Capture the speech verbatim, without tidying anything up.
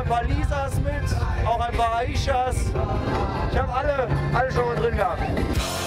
paar Lisas mit, auch ein paar Aishas. Ich habe alle, alle schon mal drin gehabt.